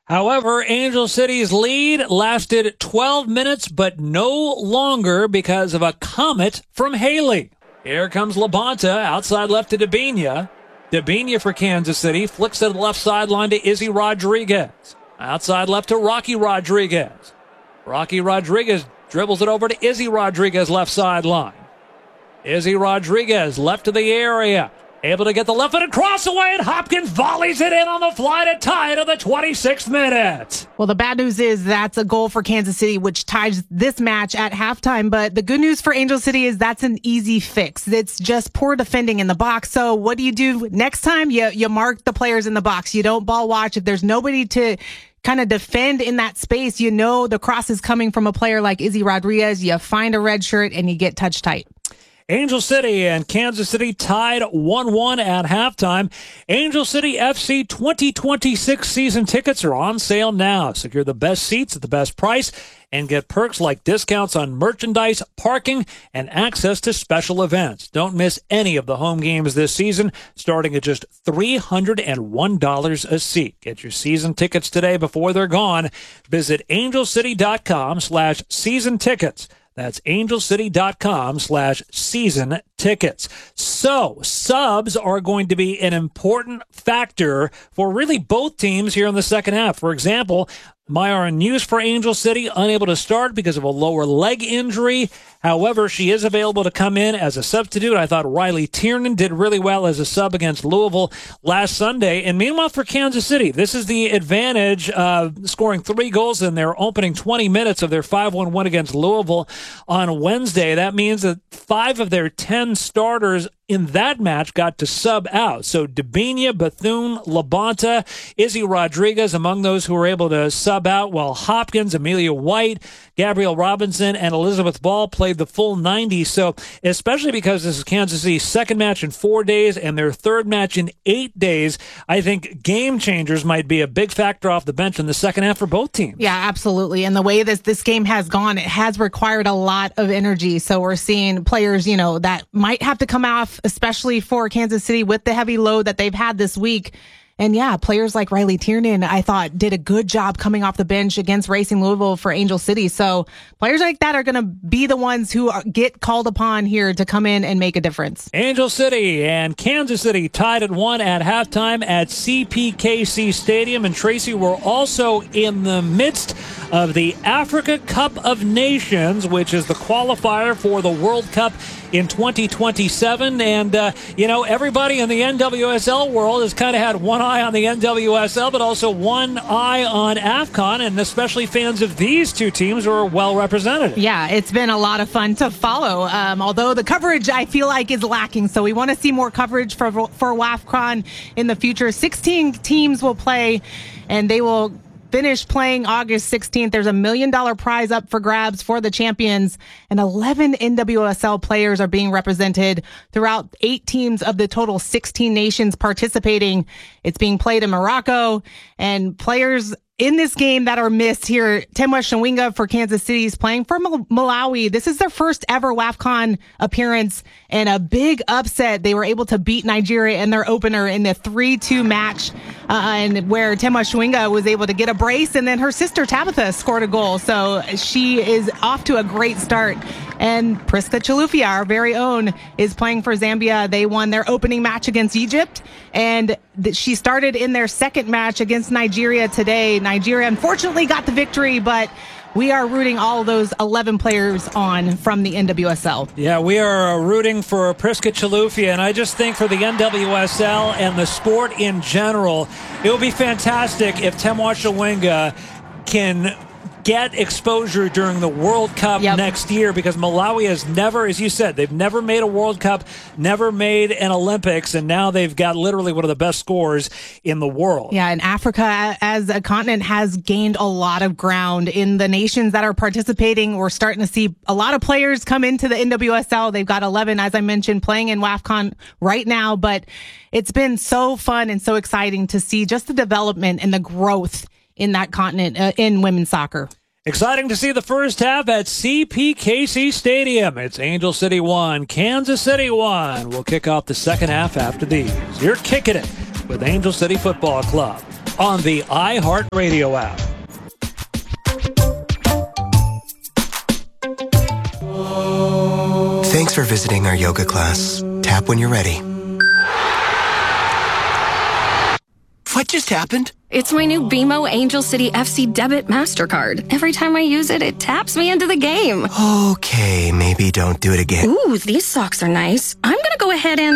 However, Angel City's lead lasted 12 minutes, but no longer because of a comet from Haley. Here comes Labonta, outside left to Debinha. Debinha for Kansas City, flicks to the left sideline to Izzy Rodriguez. Outside left to Rocky Rodriguez. Rocky Rodriguez dribbles it over to Izzy Rodriguez, left sideline. Izzy Rodriguez, left to the area. Able to get the left-footed cross away, and Hopkins volleys it in on the fly to tie it in the 26th minute. Well, the bad news is that's a goal for Kansas City, which ties this match at halftime. But the good news for Angel City is that's an easy fix. It's just poor defending in the box. So what do? Next time, you mark the players in the box. You don't ball watch. If there's nobody to kind of defend in that space, you know the cross is coming from a player like Izzy Rodriguez. You find a red shirt and you get touch tight. Angel City and Kansas City tied 1-1 at halftime. Angel City FC 2026 season tickets are on sale now. Secure the best seats at the best price and get perks like discounts on merchandise, parking, and access to special events. Don't miss any of the home games this season, starting at just $301 a seat. Get your season tickets today before they're gone. Visit angelcity.com/season tickets. That's angelcity.com/season tickets. So subs are going to be an important factor for really both teams here in the second half. For example, Myron Hughes for Angel City, unable to start because of a lower leg injury. However, she is available to come in as a substitute. I thought Riley Tiernan did really well as a sub against Louisville last Sunday. And meanwhile, for Kansas City, this is the advantage of scoring 3 goals in their opening 20 minutes of their 5-1 win against Louisville on Wednesday. That means that 5 of their 10 starters in that match got to sub out. So Debinha, Bethune, Labonta, Izzy Rodriguez among those who were able to sub out, while Hopkins, Amelia White, Gabrielle Robinson, and Elizabeth Ball played the full 90. So especially because this is Kansas City's second match in 4 days and their third match in 8 days, I think game changers might be a big factor off the bench in the second half for both teams. Yeah, absolutely. And the way this game has gone, it has required a lot of energy. So we're seeing players, that might have to come off, especially for Kansas City with the heavy load that they've had this week. And yeah, players like Riley Tiernan, I thought, did a good job coming off the bench against Racing Louisville for Angel City. So players like that are going to be the ones who get called upon here to come in and make a difference. Angel City and Kansas City tied at 1 at halftime at CPKC Stadium. And Tracy, we're also in the midst of the Africa Cup of Nations, which is the qualifier for the World Cup in 2027. And, everybody in the NWSL world has kind of had one eye on the NWSL, but also one eye on AFCON, and especially fans of these two teams are well represented. Yeah, it's been a lot of fun to follow, although the coverage, I feel like, is lacking. So we want to see more coverage for WAFCON in the future. 16 teams will play, and they will finish playing August 16th. There's $1 million prize up for grabs for the champions, and 11 NWSL players are being represented throughout 8 teams of the total 16 nations participating. It's being played in Morocco, and players in this game that are missed here, Temwa Shawinga for Kansas City is playing for Malawi. This is their first ever WAFCON appearance, and a big upset. They were able to beat Nigeria in their opener in the 3-2 match, and where Temwa Shawinga was able to get a brace, and then her sister Tabitha scored a goal. So she is off to a great start. And Priska Chilufya, our very own, is playing for Zambia. They won their opening match against Egypt, and she started in their second match against Nigeria today. Nigeria unfortunately got the victory, but we are rooting all those 11 players on from the NWSL. Yeah, we are rooting for Priska Chilufya, and I just think for the NWSL and the sport in general, it would be fantastic if Temwa Shawinga can get exposure during the World Cup next year, because Malawi has never, as you said, they've never made a World Cup, never made an Olympics, and now they've got literally one of the best scores in the world. Yeah, and Africa as a continent has gained a lot of ground in the nations that are participating. We're starting to see a lot of players come into the NWSL. They've got 11, as I mentioned, playing in WAFCON right now, but it's been so fun and so exciting to see just the development and the growth in that continent in women's soccer. Exciting to see the first half at CPKC Stadium. It's Angel City 1, Kansas City 1. We'll kick off the second half after these. You're kicking it with Angel City Football Club. on the iHeartRadio app. Thanks for visiting our yoga class. Tap when you're ready. What just happened? It's my new BMO Angel City FC Debit MasterCard. Every time I use it, it taps me into the game. Okay, maybe don't do it again. Ooh, these socks are nice. I'm gonna go ahead and...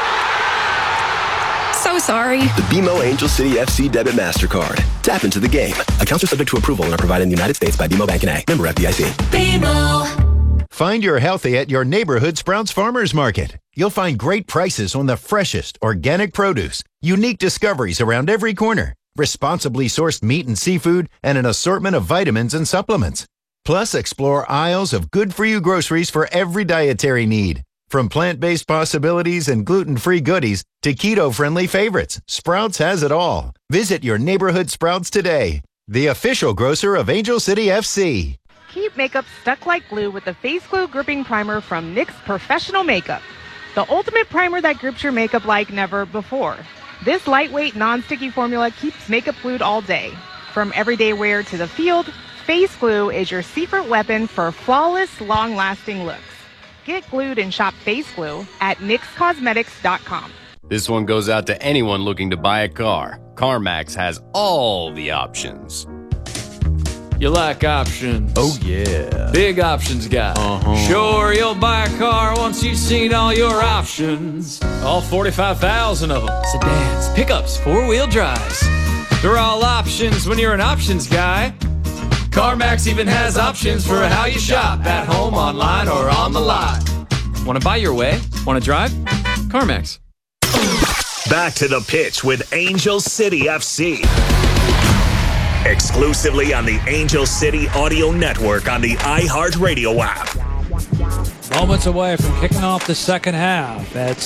So sorry. The BMO Angel City FC Debit MasterCard. Tap into the game. Accounts are subject to approval and are provided in the United States by BMO Bank N.A. Member FDIC. BMO. Find your healthy at your neighborhood Sprouts Farmers Market. You'll find great prices on the freshest organic produce, unique discoveries around every corner, responsibly sourced meat and seafood, and an assortment of vitamins and supplements. Plus, explore aisles of good-for-you groceries for every dietary need. From plant-based possibilities and gluten-free goodies to keto-friendly favorites, Sprouts has it all. Visit your neighborhood Sprouts today, the official grocer of Angel City FC. Keep makeup stuck like glue with the Face Glue Gripping Primer from NYX Professional Makeup. The ultimate primer that grips your makeup like never before. This lightweight, non-sticky formula keeps makeup glued all day. From everyday wear to the field, Face Glue is your secret weapon for flawless, long-lasting looks. Get glued and shop Face Glue at NYXCosmetics.com. This one goes out to anyone looking to buy a car. CarMax has all the options. You like options? Oh, yeah. Big options guy. Sure, you'll buy a car once you've seen all your options. All 45,000 of them. Sedans, pickups, four-wheel drives. They're all options when you're an options guy. CarMax even has options for how you shop, at home, online, or on the lot. Want to buy your way? Want to drive? CarMax. Back to the pitch with Angel City FC. Exclusively on the Angel City Audio Network on the iHeartRadio app. Moments away from kicking off the second half at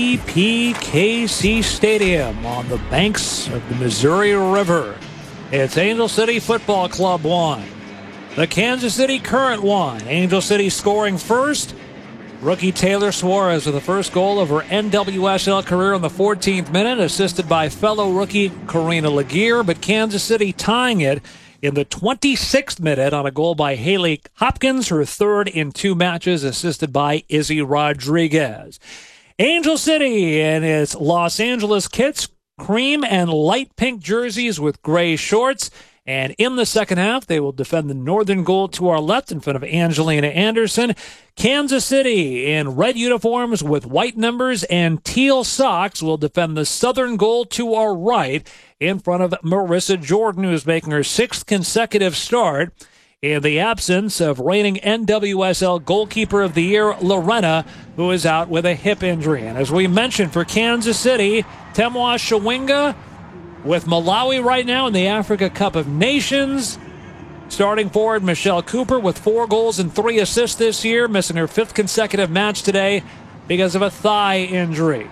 CPKC Stadium on the banks of the Missouri River. It's Angel City Football Club 1. The Kansas City Current 1. Angel City scoring first. Rookie Taylor Suarez with the first goal of her NWSL career in the 14th minute, assisted by fellow rookie Karina Laguerre, but Kansas City tying it in the 26th minute on a goal by Haley Hopkins, her third in 2 matches, assisted by Izzy Rodriguez. Angel City in its Los Angeles kits, cream and light pink jerseys with gray shorts. And in the second half, they will defend the northern goal to our left in front of Angelina Anderson. Kansas City in red uniforms with white numbers and teal socks will defend the southern goal to our right in front of Marissa Jordan, who is making her 6th consecutive start in the absence of reigning NWSL Goalkeeper of the Year, Lorena, who is out with a hip injury. And as we mentioned, for Kansas City, Temwa Shawinga with Malawi right now in the Africa Cup of Nations. Starting forward, Michelle Cooper with 4 goals and 3 assists this year, missing her 5th consecutive match today because of a thigh injury.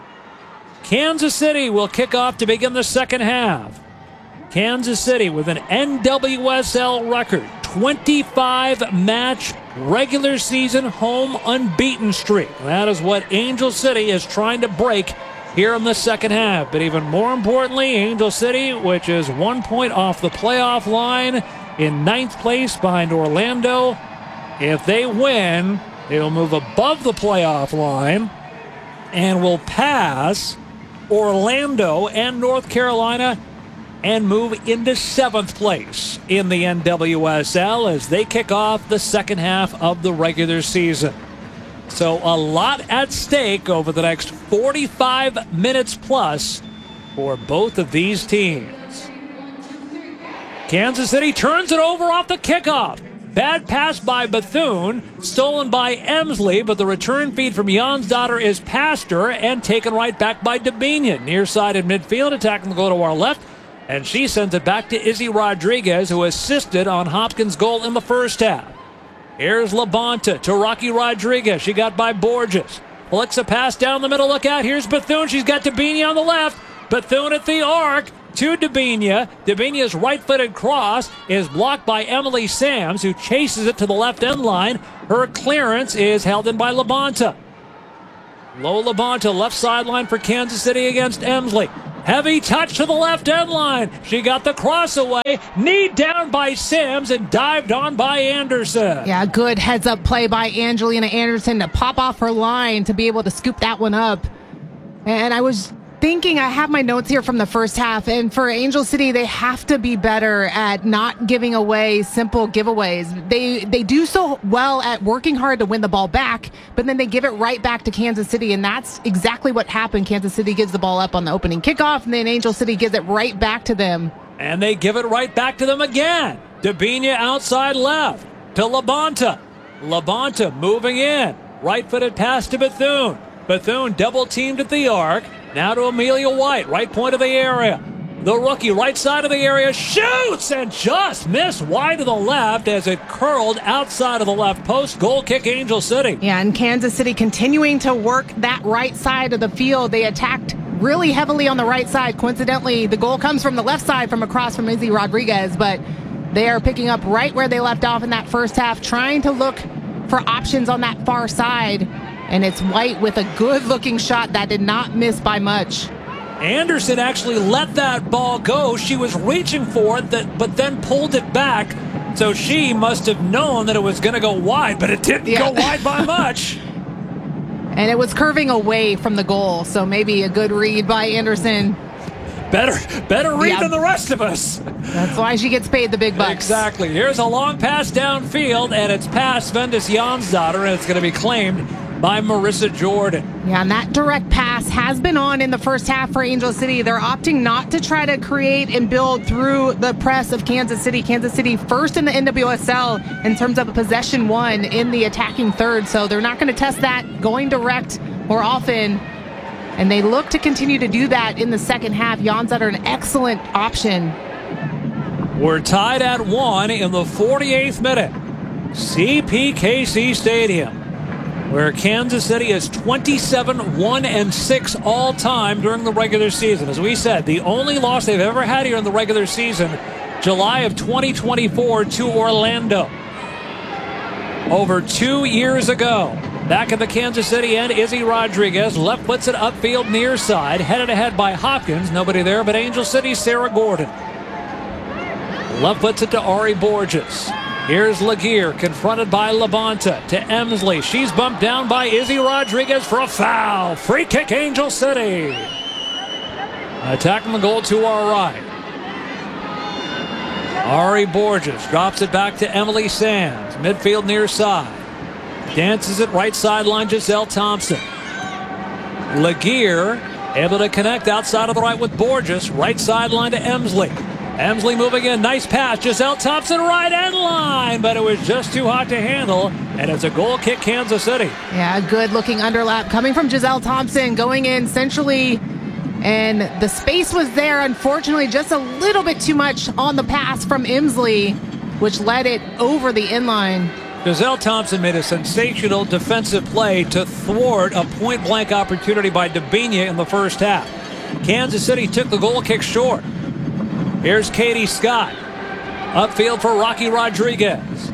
Kansas City will kick off to begin the second half. Kansas City with an NWSL record, 25-match regular season home unbeaten streak. That is what Angel City is trying to break here in the second half. But even more importantly, Angel City, which is 1 point off the playoff line, in 9th place behind Orlando. If they win, they will move above the playoff line and will pass Orlando and North Carolina and move into 7th place in the NWSL as they kick off the second half of the regular season. So a lot at stake over the next 45 minutes plus for both of these teams. Kansas City turns it over off the kickoff. Bad pass by Bethune, stolen by Emsley, but the return feed from Jonsdottir is past her and taken right back by Debinha. Near side in midfield, attacking the goal to our left, and she sends it back to Izzy Rodriguez, who assisted on Hopkins' goal in the first half. Here's Labonta to Rocky Rodriguez. She got by Borges. Flicks a pass down the middle. Look out. Here's Bethune. She's got Debinha on the left. Bethune at the arc to Debinha. Debinha's right-footed cross is blocked by Emily Sams, who chases it to the left end line. Her clearance is held in by Labonta. Low Labonta, left sideline for Kansas City against Emsley. Heavy touch to the left end line. She got the cross away. Knee down by Sims and dived on by Anderson. Yeah, good heads-up play by Angelina Anderson to pop off her line to be able to scoop that one up. And I was thinking, I have my notes here from the first half, and for Angel City, they have to be better at not giving away simple giveaways. They do so well at working hard to win the ball back, but then they give it right back to Kansas City, and that's exactly what happened. Kansas City gives the ball up on the opening kickoff, and then Angel City gives it right back to them. And they give it right back to them again. Dabinia outside left to Labonta. Labonta moving in. Right-footed pass to Bethune. Bethune double-teamed at the arc. Now to Amelia White, right point of the area. The rookie, right side of the area, shoots and just missed wide to the left as it curled outside of the left post. Goal kick, Angel City. Yeah, and Kansas City continuing to work that right side of the field. They attacked really heavily on the right side. Coincidentally, the goal comes from the left side from across from Izzy Rodriguez, but they are picking up right where they left off in that first half, trying to look for options on that far side. And it's White with a good-looking shot that did not miss by much. Anderson actually let that ball go. She was reaching for it, but then pulled it back. So she must have known that it was going to go wide, but it didn't go wide by much. And it was curving away from the goal, so maybe a good read by Anderson. Better read than the rest of us. That's why she gets paid the big bucks. Exactly. Here's a long pass downfield, and it's past Vendis Jansdotter, and it's going to be claimed by Marissa Jordan. Yeah, and that direct pass has been on in the first half for Angel City. They're opting not to try to create and build through the press of Kansas City. Kansas City first in the NWSL in terms of a possession one in the attacking third, so they're not going to test that going direct more often. And they look to continue to do that in the second half. Jansdotter, an excellent option. We're tied at 1 in the 48th minute. CPKC Stadium, where Kansas City is 27-1-6 all time during the regular season. As we said, the only loss they've ever had here in the regular season, July of 2024 to Orlando. Over 2 years ago. Back at the Kansas City end, Izzy Rodriguez left puts it upfield near side, headed ahead by Hopkins. Nobody there but Angel City's Sarah Gordon. Left puts it to Ari Borges. Here's Laguerre, confronted by Labonta to Emsley. She's bumped down by Izzy Rodriguez for a foul. Free kick, Angel City. Attacking the goal to our right. Ari Borges drops it back to Emily Sands. Midfield near side. Dances it right sideline, Giselle Thompson. Laguerre able to connect outside of the right with Borges. Right sideline to Emsley. Emsley moving in. Nice pass. Giselle Thompson right end line, but it was just too hot to handle, and it's a goal kick, Kansas City. Yeah, good looking underlap coming from Giselle Thompson, going in centrally, and the space was there. Unfortunately, just a little bit too much on the pass from Emsley, which led it over the inline. Giselle Thompson made a sensational defensive play to thwart a point-blank opportunity by Dabinia in the first half. Kansas City took the goal kick short. Here's Katie Scott. Upfield for Rocky Rodriguez.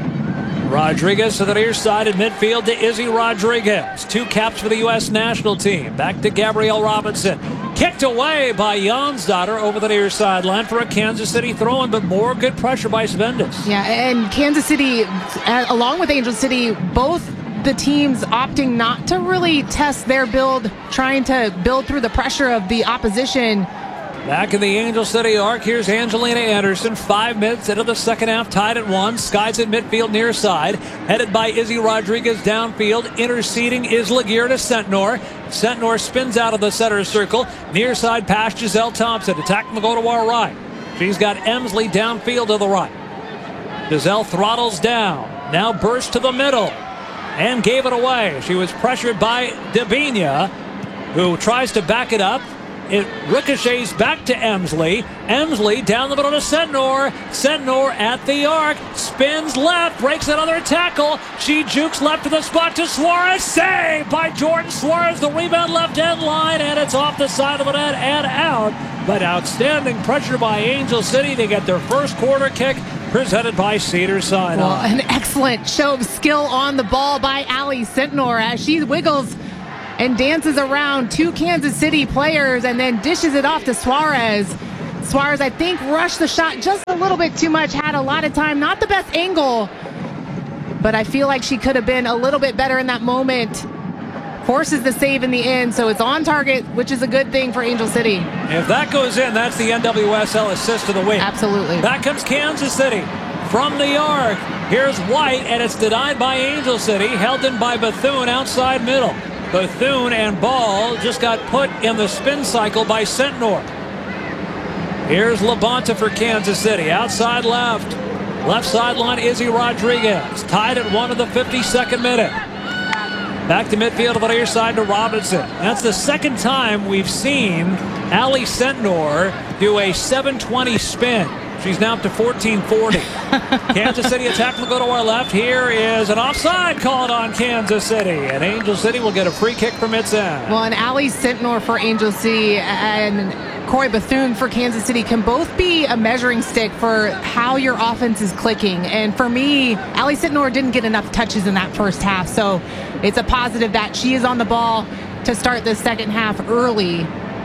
Rodriguez to the near side in midfield to Izzy Rodriguez. 2 caps for the U.S. national team. Back to Gabrielle Robinson. Kicked away by Jansdotter over the near sideline for a Kansas City throw-in, but more good pressure by Svendis. Yeah, and Kansas City, along with Angel City, both the teams opting not to really test their build, trying to build through the pressure of the opposition. Back in the Angel City arc, here's Angelina Anderson. 5 minutes into the second half, tied at 1. Skies at midfield near side. Headed by Izzy Rodriguez downfield. Interceding is Laguerre to Sentnor. Sentnor spins out of the center circle. Near side pass, Giselle Thompson. Attacking the goal to our right. She's got Emsley downfield to the right. Giselle throttles down. Now bursts to the middle. And gave it away. She was pressured by Dabinia, who tries to back it up. It ricochets back to Emsley. Emsley down the middle to Sentnor. Sentnor at the arc. Spins left. Breaks another tackle. She jukes left to the spot to Suarez. Saved by Jordan Suarez. The rebound left end line. And it's off the side of the net and out. But outstanding pressure by Angel City to get their first quarter kick. Presented by Cedars-Sinai. Well, an excellent show of skill on the ball by Allie Sentnor as she wiggles and dances around 2 Kansas City players and then dishes it off to Suarez. Suarez, I think, rushed the shot just a little bit too much, had a lot of time. Not the best angle, but I feel like she could have been a little bit better in that moment. Forces the save in the end, so it's on target, which is a good thing for Angel City. If that goes in, that's the NWSL assist of the week. Absolutely. Back comes Kansas City from the arc. Here's White, and it's denied by Angel City, held in by Bethune outside middle. Bethune and ball just got put in the spin cycle by Sentnor. Here's Labonta for Kansas City, outside left. Left sideline, Izzy Rodriguez, tied at 1 of the 52nd minute. Back to midfield on the near side to Robinson. That's the second time we've seen Allie Sentnor do a 720 spin. She's now up to 1440. Kansas City attack will go to our left. Here is an offside called on Kansas City, and Angel City will get a free kick from its end. Well, and Allie Sentnor for Angel City and Corey Bethune for Kansas City can both be a measuring stick for how your offense is clicking. And for me, Allie Sentnor didn't get enough touches in that first half, so it's a positive that she is on the ball to start the second half early.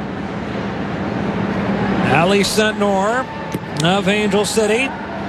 Allie Sentnor of Angel City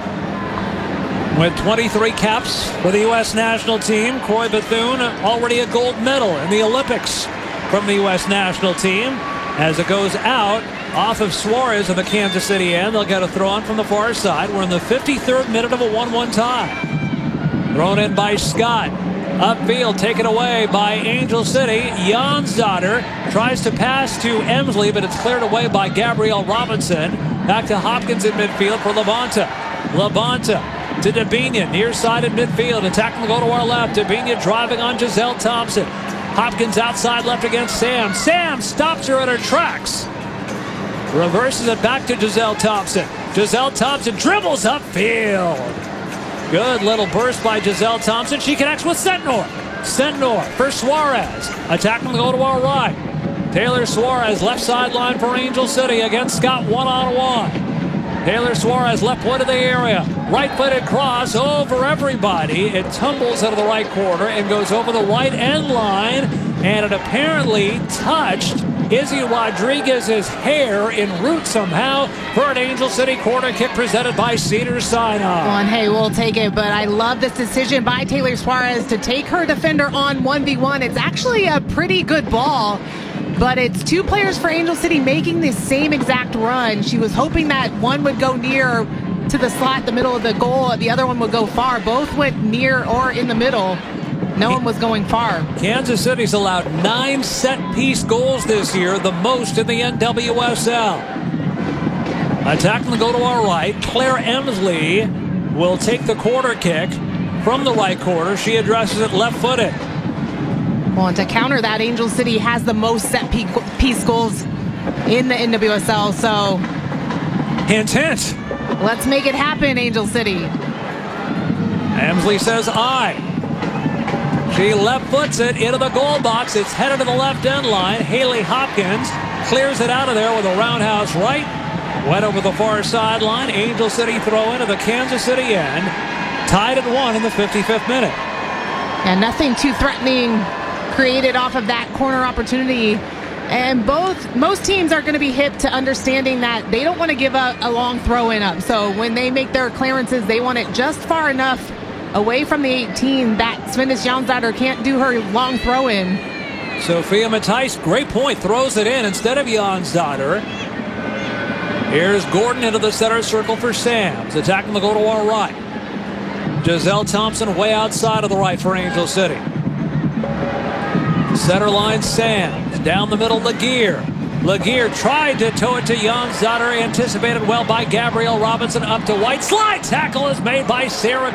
with 23 caps for the U.S. national team. Corey Bethune already a gold medal in the Olympics from the U.S. national team. As it goes out off of Suarez in the Kansas City end, they'll get a throw on from the far side. We're in the 53rd minute of a 1-1 tie. Thrown in by Scott. Upfield, taken away by Angel City. Jansdotter tries to pass to Emsley, but it's cleared away by Gabrielle Robinson. Back to Hopkins in midfield for Labonta. Labonta to Debinha, near side in midfield. Attack will go to our left. Debinha driving on Giselle Thompson. Hopkins outside left against Sam. Sam stops her at her tracks. Reverses it back to Giselle Thompson. Giselle Thompson dribbles upfield. Good little burst by Giselle Thompson. She connects with Sentnor. Sentnor for Suarez. Attack will go to our right. Taylor Suarez, left sideline for Angel City against Scott one-on-one. Taylor Suarez, left point of the area. Right-footed cross over everybody. It tumbles out of the right corner and goes over the right end line. And it apparently touched Izzy Rodriguez's hair en route somehow for an Angel City corner kick presented by Cedars-Sinai. Well, and hey, we'll take it, but I love this decision by Taylor Suarez to take her defender on 1v1. It's actually a pretty good ball, but it's 2 players for Angel City making the same exact run. She was hoping that one would go near to the slot, the middle of the goal, the other one would go far. Both went near or in the middle. No one was going far. Kansas City's allowed 9 set-piece goals this year, the most in the NWSL. Attack will go to our right. Claire Emsley will take the corner kick from the right corner. She addresses it left-footed. Well, and to counter that, Angel City has the most set-piece goals in the NWSL, so... Hint, hint. Let's make it happen, Angel City. Emsley says aye. She left foots it into the goal box. It's headed to the left end line. Haley Hopkins clears it out of there with a roundhouse right. Went over the far sideline. Angel City throw into the Kansas City end. Tied at 1 in the 55th minute. And nothing too threatening created off of that corner opportunity. And most teams are going to be hip to understanding that they don't want to give a long throw in up. So when they make their clearances, they want it just far enough away from the 18 that Svendis Jansdotter can't do her long throw in. Sophia Matthijs, great point, throws it in instead of Jansdotter. Here's Gordon into the center circle for Sams. Attacking the go to our right. Giselle Thompson way outside of the right for Angel City. Center line Sams. Down the middle, Laguerre. Laguerre tried to tow it to Jansdotter, anticipated well by Gabrielle Robinson, up to White. Slide tackle is made by Sophia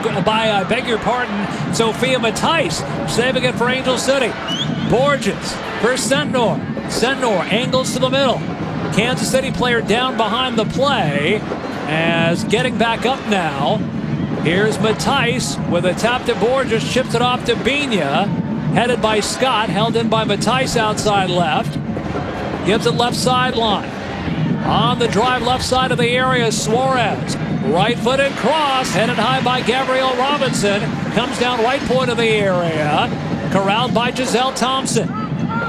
Matthijs, saving it for Angel City. Borges for Sentnor. Sentnor angles to the middle. Kansas City player down behind the play, as getting back up now. Here's Matthijs with a tap to Borges, chips it off to Debinha, headed by Scott, held in by Matthijs outside left. Gives it left sideline. On the drive left side of the area, Suarez. Right-footed cross, headed high by Gabrielle Robinson. Comes down right point of the area. Corralled by Giselle Thompson.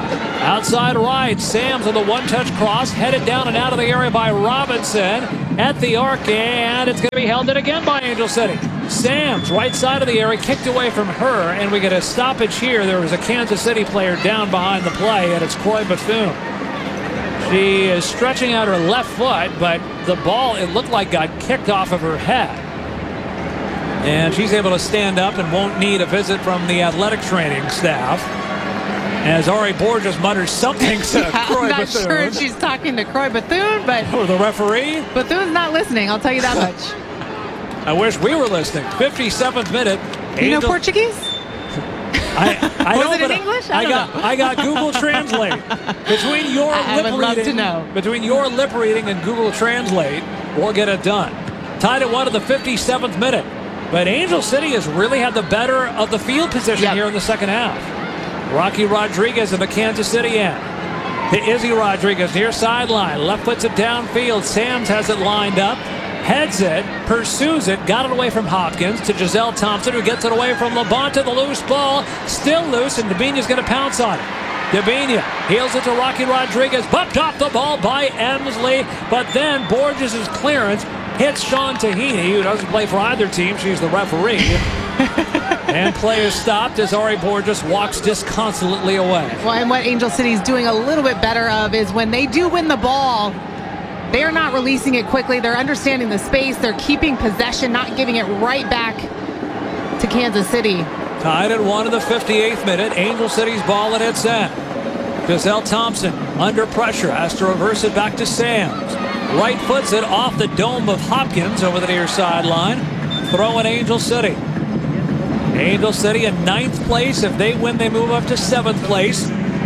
Outside right, Sams with a one-touch cross, headed down and out of the area by Robinson at the arc, and it's going to be held in again by Angel City. Sams, right side of the area, kicked away from her, and we get a stoppage here. There was a Kansas City player down behind the play, and it's Croy Bethune. She is stretching out her left foot, but the ball, it looked like, got kicked off of her head. And she's able to stand up and won't need a visit from the athletic training staff. As Ari Borges mutters something to Croy Bethune. I'm not sure if she's talking to Croy Bethune, but... Or the referee? Bethune's not listening, I'll tell you that much. I wish we were listening. 57th minute. You know Portuguese? I Was know, it in but English? I got Google Translate. Between your lip reading and Google Translate, we'll get it done. Tied at 1 to the 57th minute. But Angel City has really had the better of the field position here in the second half. Rocky Rodriguez in the Kansas City end. To Izzy Rodriguez near sideline. Left puts it downfield. Sams has it lined up. Heads it. Pursues it. Got it away from Hopkins to Giselle Thompson, who gets it away from LaBonta. The loose ball. Still loose, and Debina's going to pounce on it. Debina heels it to Rocky Rodriguez. Bumped off the ball by Emsley. But then Borges' clearance hits Sean Tahini, who doesn't play for either team. She's the referee. And play is stopped as Ari Borges walks disconsolately away. Well, and what Angel City's doing a little bit better of is when they do win the ball, they're not releasing it quickly. They're understanding the space. They're keeping possession, not giving it right back to Kansas City. Tied at 1 in the 58th minute. Angel City's ball at its end. Giselle Thompson under pressure has to reverse it back to Sams. Right foots it off the dome of Hopkins over the near sideline. Throw in Angel City. Angel City in 9th place. If they win, they move up to 7th place.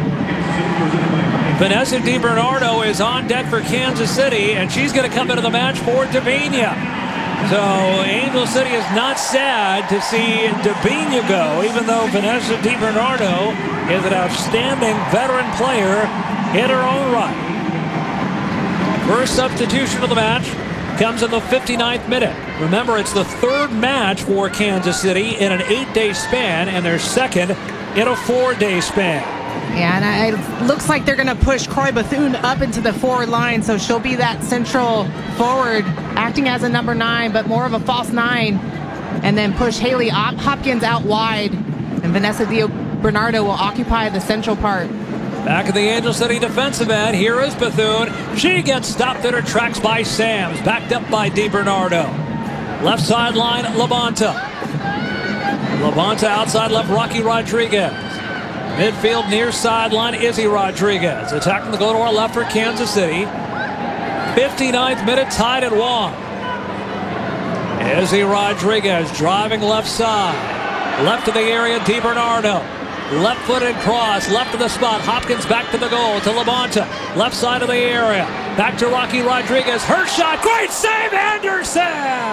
Vanessa DiBernardo is on deck for Kansas City, and she's going to come into the match for Debina. So Angel City is not sad to see Debina go, even though Vanessa DiBernardo is an outstanding veteran player in her own right. First substitution of the match comes in the 59th minute. Remember, it's the third match for Kansas City in an 8-day span, and their second in a 4-day span. Yeah, and it looks like they're going to push Croy Bethune up into the forward line, so she'll be that central forward, acting as a number 9, but more of a false 9, and then push Haley Hopkins out wide, and Vanessa DiBernardo will occupy the central part. Back at the Angel City defensive end, here is Bethune. She gets stopped in her tracks by Sams, backed up by DiBernardo. Left sideline, LaBonta. LaBonta outside left, Rocky Rodriguez. Midfield near sideline, Izzy Rodriguez. Attacking the goal to our left for Kansas City. 59th minute, tied at 1. Izzy Rodriguez driving left side. Left of the area, DiBernardo. Left-footed cross, left of the spot. Hopkins back to the goal, to LaBonta. Left side of the area. Back to Rocky Rodriguez. Her shot, great save, Anderson!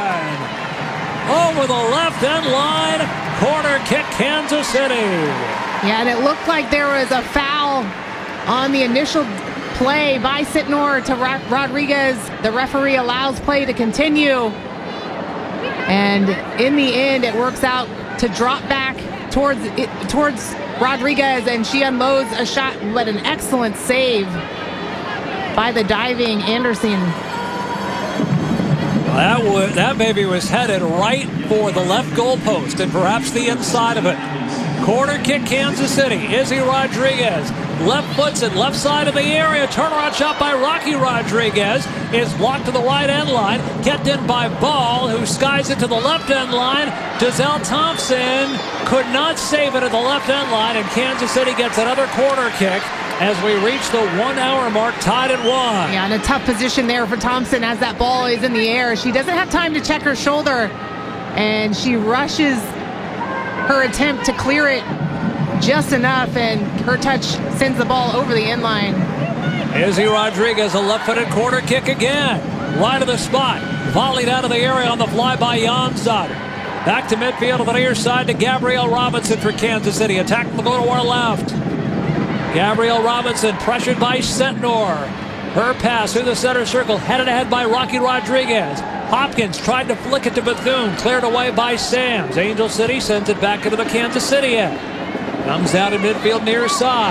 Over the left end line. Corner kick, Kansas City. Yeah, and it looked like there was a foul on the initial play by Sitnor to Rodriguez. The referee allows play to continue. And in the end, it works out to drop back towards Rodriguez, and she unloads a shot, but an excellent save by the diving Anderson. That baby was headed right for the left goalpost and perhaps the inside of it. Corner kick, Kansas City. Izzy Rodriguez left foots it, left side of the area. Turnaround shot by Rocky Rodriguez is blocked to the right end line. Kept in by Ball, who skies it to the left end line. Giselle Thompson could not save it at the left end line, and Kansas City gets another corner kick as we reach the 1 hour mark, tied at 1. Yeah, in a tough position there for Thompson as that ball is in the air. She doesn't have time to check her shoulder, and she rushes her attempt to clear it just enough, and her touch sends the ball over the end line. Izzy Rodriguez, a left-footed corner kick again. Right of the spot. Volleyed out of the area on the fly by Jansader. Back to midfield to the near side to Gabrielle Robinson for Kansas City. Attacking the goal to our left. Gabrielle Robinson pressured by Sentnor. Her pass through the center circle, headed ahead by Rocky Rodriguez. Hopkins tried to flick it to Bethune, cleared away by Sams. Angel City sends it back into the Kansas City end. Comes out in midfield near side.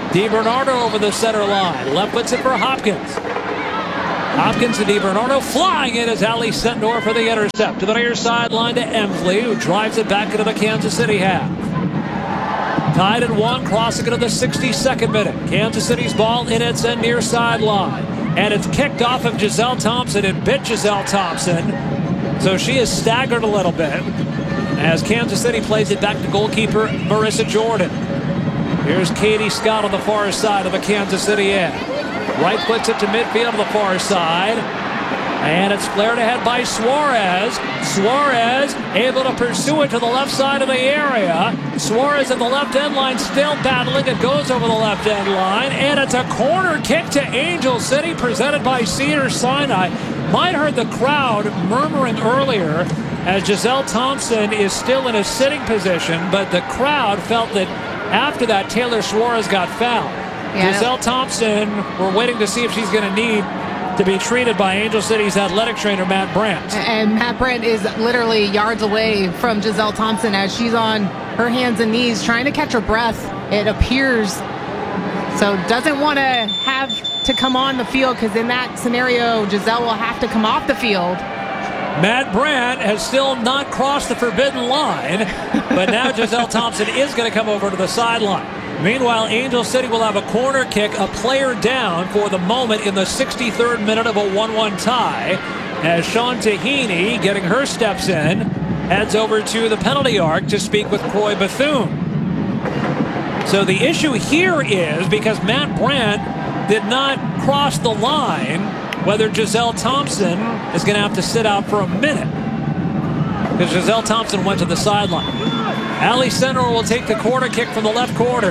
DiBernardo over the center line. Left puts it for Hopkins. Hopkins to DiBernardo. Flying in is Ali Sentnor for the intercept. To the near sideline to Emsley, who drives it back into the Kansas City half. Tied at 1, crossing into the 62nd minute. Kansas City's ball in its end near sideline. And it's kicked off of Giselle Thompson. It bit Giselle Thompson. So she is staggered a little bit as Kansas City plays it back to goalkeeper Marissa Jordan. Here's Katie Scott on the far side of the Kansas City end. Right puts it to midfield on the far side. And it's flared ahead by Suarez. Suarez able to pursue it to the left side of the area. Suarez at the left end line still battling. It goes over the left end line. And it's a corner kick to Angel City presented by Cedars-Sinai. Might heard the crowd murmuring earlier as Giselle Thompson is still in a sitting position. But the crowd felt that after that, Taylor Suarez got fouled. Yeah. Giselle Thompson, we're waiting to see if she's going to need to be treated by Angel City's athletic trainer, Matt Brandt. And Matt Brandt is literally yards away from Giselle Thompson as she's on her hands and knees trying to catch her breath, it appears. So doesn't want to have to come on the field because in that scenario, Giselle will have to come off the field. Matt Brandt has still not crossed the forbidden line, but now Giselle Thompson is going to come over to the sideline. Meanwhile, Angel City will have a corner kick, a player down for the moment in the 63rd minute of a 1-1 tie. As Sean Tahini, getting her steps in, heads over to the penalty arc to speak with Croy Bethune. So the issue here is because Matt Brandt did not cross the line, whether Giselle Thompson is going to have to sit out for a minute. Because Giselle Thompson went to the sideline. Ali Sentnor will take the corner kick from the left corner.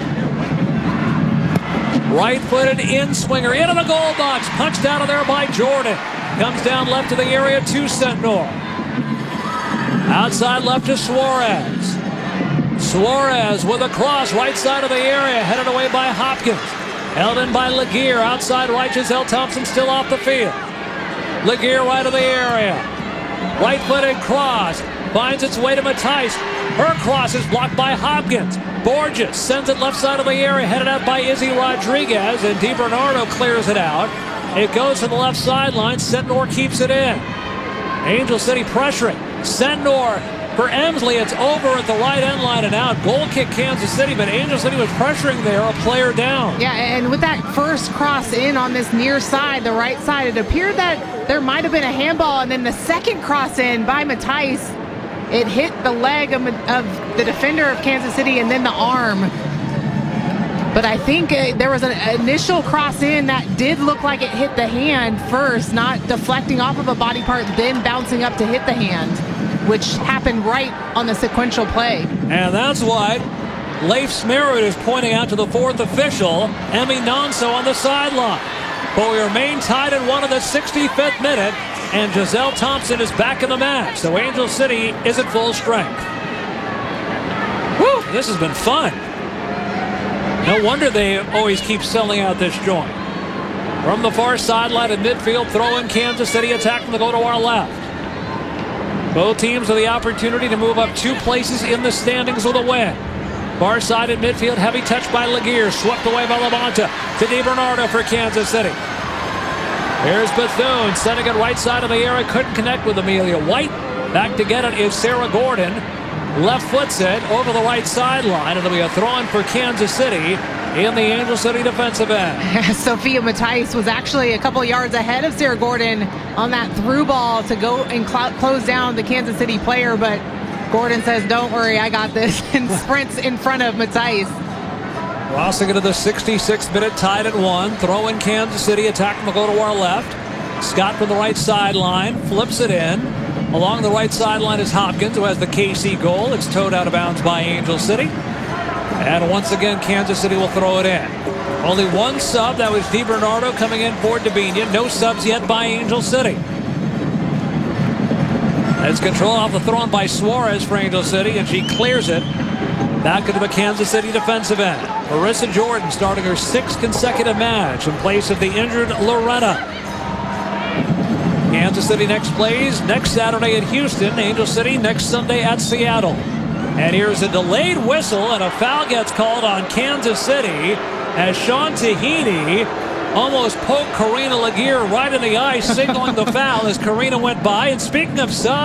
Right-footed in-swinger into the goal box. Punched out of there by Jordan. Comes down left to the area to Sentnor. Outside left to Suarez. Suarez with a cross right side of the area. Headed away by Hopkins. Held in by Laguerre. Outside right, Giselle Thompson still off the field. Laguerre right of the area. Right-footed cross. Finds its way to Matthijs. Her cross is blocked by Hopkins. Borges sends it left side of the area, headed out by Izzy Rodriguez, and DiBernardo clears it out. It goes to the left sideline. Sentnor keeps it in. Angel City pressuring. Sentnor for Emsley. It's over at the right end line and out. Goal kick Kansas City, but Angel City was pressuring there, a player down. Yeah, and with that first cross in on this near side, the right side, it appeared that there might have been a handball, and then the second cross in by Matthijs, it hit the leg of the defender of Kansas City and then the arm. But I think there was an initial cross in that did look like it hit the hand first, not deflecting off of a body part, then bouncing up to hit the hand, which happened right on the sequential play. And that's why Leif Smerud is pointing out to the fourth official, Emmy Nonso, on the sideline. But we remain tied at 1 in the 65th minute. And Giselle Thompson is back in the match. So Angel City is at full strength. Woo! This has been fun. No wonder they always keep selling out this joint. From the far sideline at midfield, throw in Kansas City, attacking the goal to our left. Both teams have the opportunity to move up 2 places in the standings with a win. Far side at midfield, heavy touch by Laguerre, swept away by Labonta to DiBernardo for Kansas City. Here's Bethune, sending it right side of the area, couldn't connect with Amelia White. Back to get it is Sarah Gordon. Left foots it over the right sideline. It'll be a throw-in for Kansas City in the Angel City defensive end. Sophia Matthijs was actually a couple yards ahead of Sarah Gordon on that through ball to go and close down the Kansas City player, but Gordon says, don't worry, I got this, and sprints in front of Matthijs. Crossing into the 66th minute, tied at 1. Throw in Kansas City, attacking the goal to our left. Scott from the right sideline, flips it in. Along the right sideline is Hopkins, who has the KC goal. It's towed out of bounds by Angel City. And once again, Kansas City will throw it in. Only one sub, that was DiBernardo coming in for Debinha. No subs yet by Angel City. It's control off the throw-in by Suarez for Angel City, and she clears it. Back into the Kansas City defensive end. Marissa Jordan starting her 6th consecutive match in place of the injured Loretta. Kansas City next plays next Saturday at Houston. Angel City next Sunday at Seattle. And here's a delayed whistle, and a foul gets called on Kansas City. as Sean Tahini almost poked Karina Laguerre right in the eye, signaling the foul as Karina went by. And speaking of subs,